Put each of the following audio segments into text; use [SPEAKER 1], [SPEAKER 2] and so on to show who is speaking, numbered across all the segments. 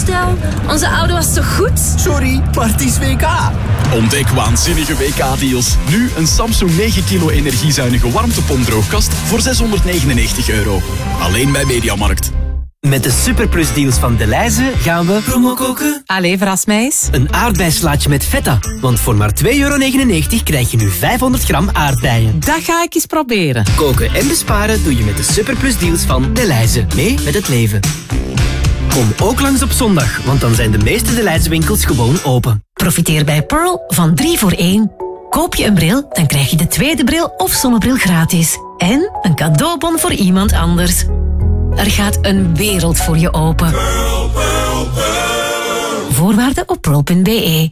[SPEAKER 1] Stel, onze auto was toch goed?
[SPEAKER 2] Sorry, maar het is WK.
[SPEAKER 3] Ontdek waanzinnige WK-deals. Nu een Samsung 9 kilo energiezuinige warmtepomp-droogkast voor €699. Alleen bij Mediamarkt.
[SPEAKER 2] Met de superplus-deals van Delhaize gaan we promo koken.
[SPEAKER 4] Allee, verras mij eens.
[SPEAKER 2] Een aardbeislaatje met feta. Want voor maar €2,99 krijg je nu 500 gram aardbeien.
[SPEAKER 4] Dat ga ik eens proberen.
[SPEAKER 2] Koken en besparen doe je met de superplus-deals van Delhaize. Mee met het leven. Kom ook langs op zondag, want dan zijn de meeste Delhaize winkels gewoon open.
[SPEAKER 5] Profiteer bij Pearl van 3 voor 1. Koop je een bril, dan krijg je de tweede bril of zonnebril gratis. En een cadeaubon voor iemand anders. Er gaat een wereld voor je open.
[SPEAKER 6] Pearl, Pearl, Pearl.
[SPEAKER 5] Voorwaarden op pearl.be.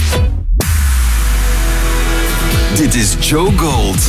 [SPEAKER 7] Dit is Joe Gold.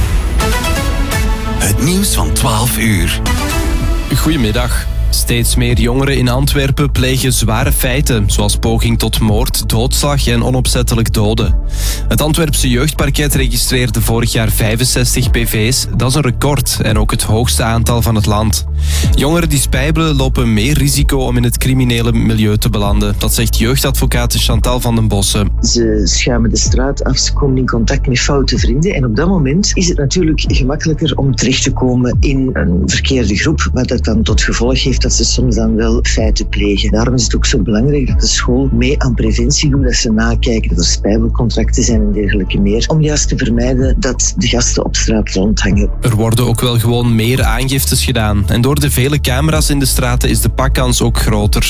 [SPEAKER 7] Het nieuws van 12 uur.
[SPEAKER 8] Goedemiddag. Steeds meer jongeren in Antwerpen plegen zware feiten, zoals poging tot moord, doodslag en onopzettelijk doden. Het Antwerpse jeugdparket registreerde vorig jaar 65 PV's. Dat is een record en ook het hoogste aantal van het land. Jongeren die spijbelen lopen meer risico om in het criminele milieu te belanden. Dat zegt jeugdadvocaat Chantal van den Bossen.
[SPEAKER 9] Ze schuimen de straat af, ze komen in contact met foute vrienden. En op dat moment is het natuurlijk gemakkelijker om terecht te komen in een verkeerde groep, wat dat dan tot gevolg heeft dat ze soms dan wel feiten plegen. Daarom is het ook zo belangrijk dat de school mee aan preventie doet, dat ze nakijken, dat er spijbelcontracten zijn en dergelijke meer, om juist te vermijden dat de gasten op straat rondhangen.
[SPEAKER 8] Er worden ook wel gewoon meer aangiftes gedaan. En door de vele camera's in de straten is de pakkans ook groter.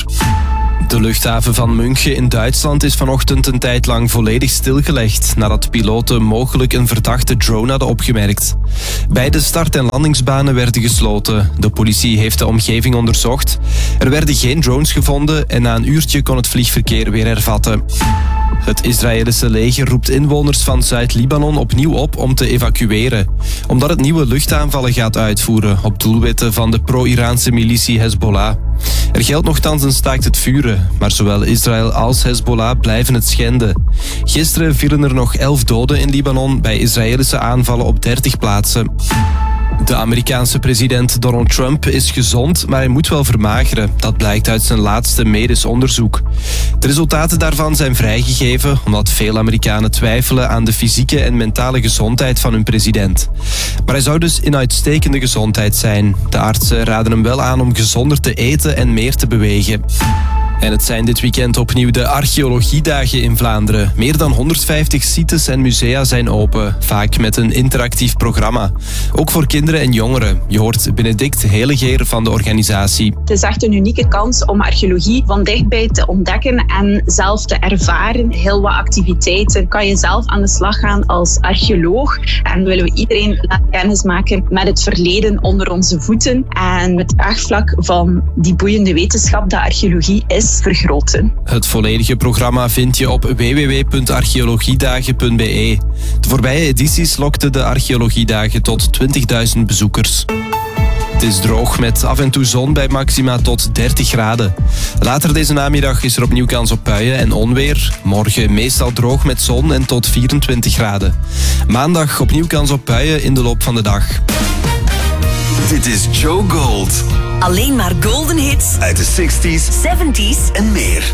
[SPEAKER 8] De luchthaven van München in Duitsland is vanochtend een tijd lang volledig stilgelegd nadat piloten mogelijk een verdachte drone hadden opgemerkt. Beide start- en landingsbanen werden gesloten. De politie heeft de omgeving onderzocht. Er werden geen drones gevonden en na een uurtje kon het vliegverkeer weer hervatten. Het Israëlische leger roept inwoners van Zuid-Libanon opnieuw op om te evacueren, omdat het nieuwe luchtaanvallen gaat uitvoeren op doelwitten van de pro-Iraanse militie Hezbollah. Er geldt nochtans een staakt het vuren, maar zowel Israël als Hezbollah blijven het schenden. Gisteren vielen er nog 11 doden in Libanon bij Israëlische aanvallen op 30 plaatsen. De Amerikaanse president Donald Trump is gezond, maar hij moet wel vermageren. Dat blijkt uit zijn laatste medisch onderzoek. De resultaten daarvan zijn vrijgegeven omdat veel Amerikanen twijfelen aan de fysieke en mentale gezondheid van hun president. Maar hij zou dus in uitstekende gezondheid zijn. De artsen raden hem wel aan om gezonder te eten en meer te bewegen. En het zijn dit weekend opnieuw de archeologiedagen in Vlaanderen. Meer dan 150 sites en musea zijn open, vaak met een interactief programma. Ook voor kinderen en jongeren. Je hoort Benedict Helegeer van de organisatie.
[SPEAKER 10] Het is echt een unieke kans om archeologie van dichtbij te ontdekken en zelf te ervaren. Heel wat activiteiten kan je zelf aan de slag gaan als archeoloog. En willen we iedereen laten kennismaken met het verleden onder onze voeten. En het draagvlak van die boeiende wetenschap dat archeologie is vergroten.
[SPEAKER 8] Het volledige programma vind je op www.archeologiedagen.be. De voorbije edities lokten de archeologiedagen tot 20.000 bezoekers. Het is droog met af en toe zon bij maxima tot 30 graden. Later deze namiddag is er opnieuw kans op buien en onweer. Morgen meestal droog met zon en tot 24 graden. Maandag opnieuw kans op buien in de loop van de dag.
[SPEAKER 7] Dit is Joe Gold.
[SPEAKER 5] Alleen maar golden hits
[SPEAKER 7] Uit de 60s,
[SPEAKER 5] 70s
[SPEAKER 7] en meer.